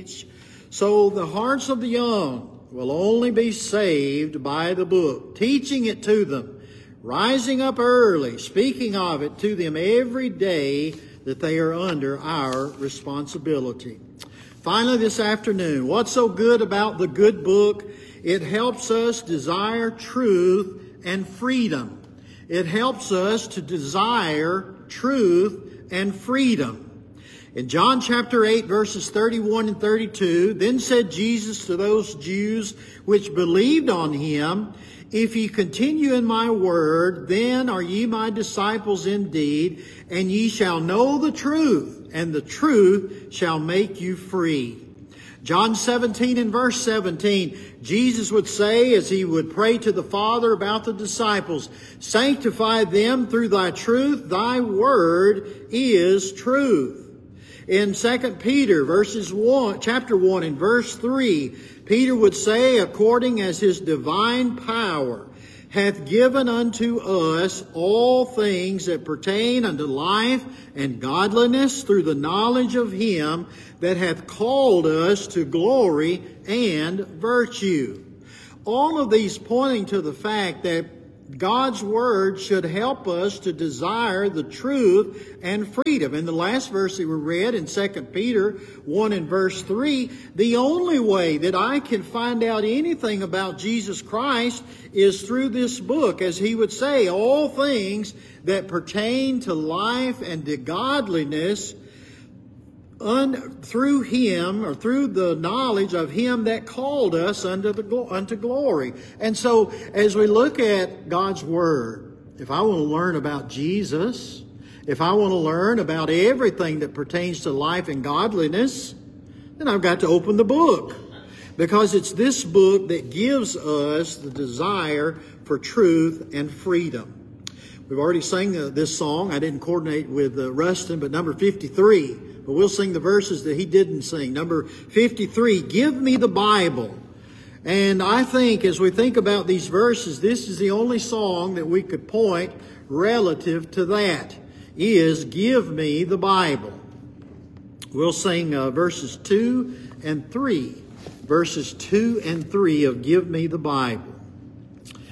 age. So the hearts of the young will only be saved by the book, teaching it to them, rising up early, speaking of it to them every day that they are under our responsibility. Finally, this afternoon, what's so good about the good book? It helps us desire truth and freedom. It helps us to desire truth and freedom. In John chapter 8, verses 31 and 32, then said Jesus to those Jews which believed on him, if ye continue in my word, then are ye my disciples indeed, and ye shall know the truth, and the truth shall make you free. John 17 and verse 17, Jesus would say, as he would pray to the Father about the disciples, sanctify them through thy truth, thy word is truth. In 2 Peter chapter 1 and verse 3, Peter would say, according as his divine power hath given unto us all things that pertain unto life and godliness through the knowledge of him that hath called us to glory and virtue. All of these pointing to the fact that God's Word should help us to desire the truth and freedom. In the last verse that we read in 2 Peter 1 and verse 3, the only way that I can find out anything about Jesus Christ is through this book. As he would say, all things that pertain to life and to godliness through him, or through the knowledge of him that called us unto glory. And so, as we look at God's Word, if I want to learn about Jesus, if I want to learn about everything that pertains to life and godliness, then I've got to open the book. Because it's this book that gives us the desire for truth and freedom. We've already sang this song. I didn't coordinate with Rustin, but number 53. But we'll sing the verses that he didn't sing. Number 53, give me the Bible. And I think as we think about these verses, this is the only song that we could point relative to that, is give me the Bible. We'll sing verses 2 and 3. Verses 2 and 3 of Give Me the Bible.